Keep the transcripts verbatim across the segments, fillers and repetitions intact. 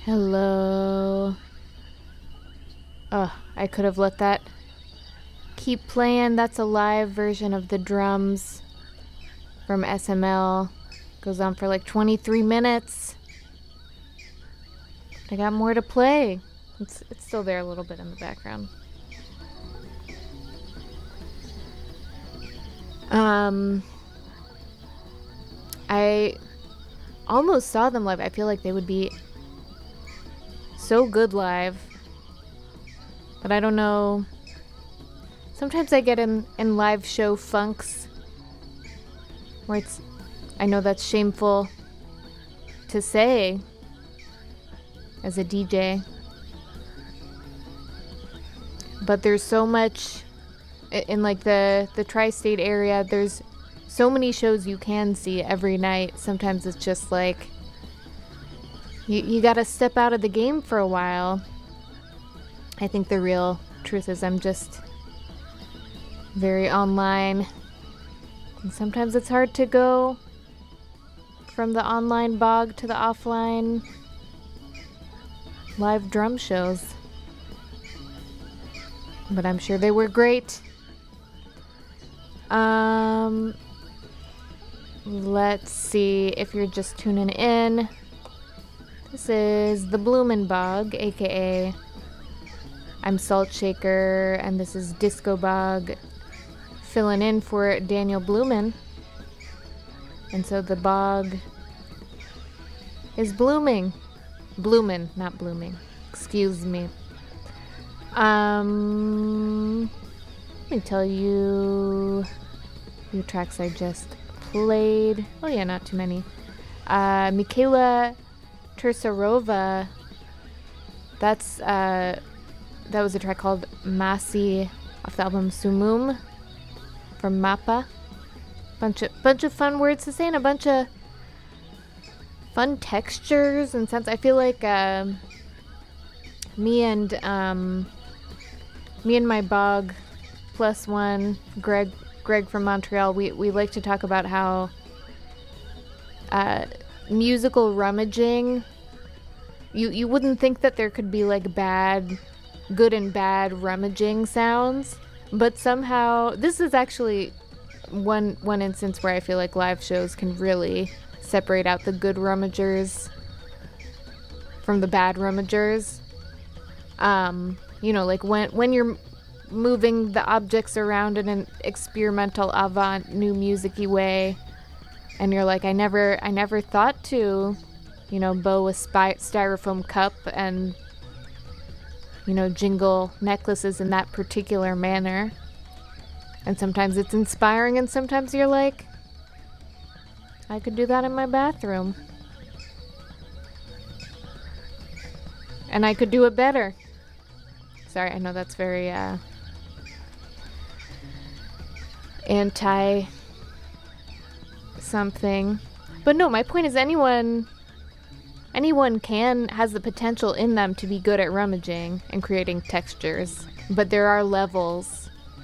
Hello. Oh, I could have let that keep playing. That's a live version of the drums from S M L. Goes on for like twenty-three minutes. I got more to play. It's, it's still there a little bit in the background. Um, I almost saw them live. I feel like they would be so good live, but I don't know. Sometimes I get in, in live show funks where it's, I know that's shameful to say as a D J, but there's so much in like the, the tri-state area. There's so many shows you can see every night. Sometimes it's just like you, you gotta step out of the game for a while. I think the real truth is I'm just very online, and sometimes it's hard to go from the online bog to the offline live drum shows, but I'm sure they were great. Um, let's see if you're just tuning in. This is the Bloomin' Bog, aka I'm Salt Shaker, and this is Disco Bog, filling in for Daniel Bloomin'. And so the bog is blooming. Bloomin', not blooming. Excuse me. Um, let me tell you a few tracks I just played. Oh yeah, not too many. Uh, Michaela Tersarova. That's uh, that was a track called Masi off the album Sumum from Mappa. Bunch of bunch of fun words to say and a bunch of fun textures and sounds. I feel like uh, me and um, me and my bog plus one, Greg Greg from Montreal. We we like to talk about how uh, musical rummaging. You you wouldn't think that there could be like bad, good and bad rummaging sounds, but somehow this is actually one one instance where I feel like live shows can really separate out the good rummagers from the bad rummagers. Um, you know, like when when you're moving the objects around in an experimental avant new music-y way, and you're like, I never I never thought to, you know, bow a spy- styrofoam cup and, you know, jingle necklaces in that particular manner. And sometimes it's inspiring, and sometimes you're like, I could do that in my bathroom. And I could do it better. Sorry, I know that's very uh, anti something. But no, my point is anyone anyone can, has the potential in them to be good at rummaging and creating textures. But there are levels.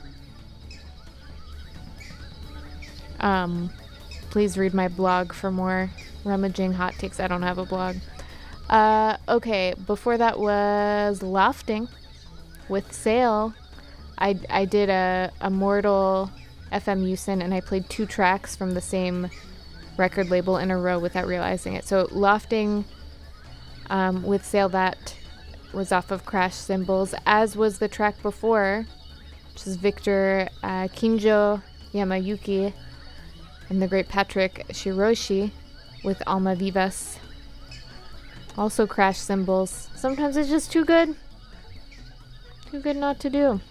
Um, please read my blog for more rummaging hot takes. I don't have a blog. Uh, okay, before that was Lofting with Sail. I, I did a, a Mortal F M Usin, and I played two tracks from the same record label in a row without realizing it. So Lofting um, with Sail, that was off of Crash Cymbals, as was the track before, which is Victor uh, Kinjo Yamayuki and the great Patrick Shiroshi with Alma Vivas. Also Crash Cymbals. Sometimes it's just too good. Too good not to do.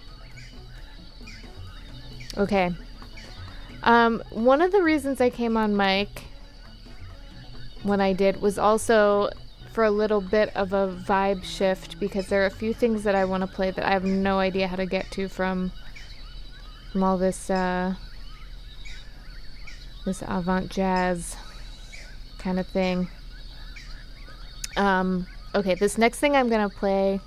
Okay. Um, one of the reasons I came on mic when I did was also for a little bit of a vibe shift, because there are a few things that I want to play that I have no idea how to get to from, from all this uh, this avant jazz kind of thing. Um, okay, this next thing I'm gonna play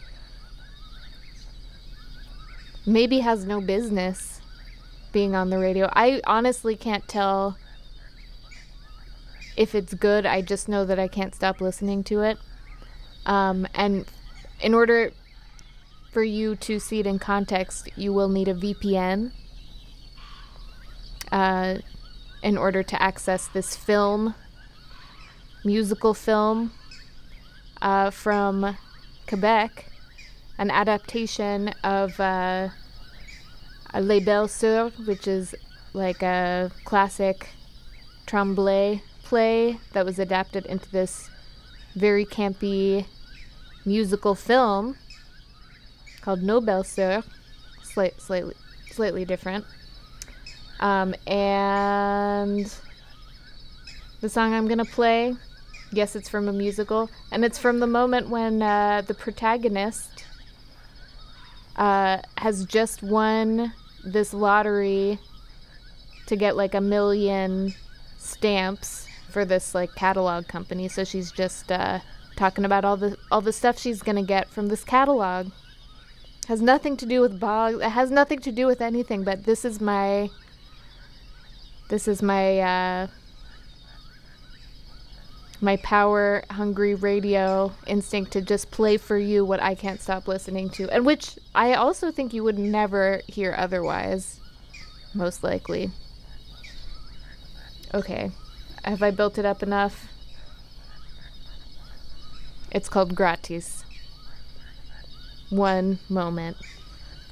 maybe has no business being on the radio. I honestly can't tell if it's good. I just know that I can't stop listening to it. Um, and in order for you to see it in context, you will need a V P N uh, in order to access this film, musical film uh, from Quebec, an adaptation of uh, Les Belles Sœurs, which is like a classic Tremblay play that was adapted into this very campy musical film called Nos Belles Sœurs, slight, slightly, slightly different. Um, and the song I'm gonna play, yes, it's from a musical, and it's from the moment when uh, the protagonist uh, has just won this lottery to get like a million stamps for this like catalog company. So she's just uh, talking about all the all the stuff she's gonna get from this catalog. Has nothing to do with Boggs. It has nothing to do with anything. But this is my this is my uh, my power hungry radio instinct to just play for you what I can't stop listening to, and which I also think you would never hear otherwise, most likely. Okay, have I built it up enough? It's called Gratis. One moment.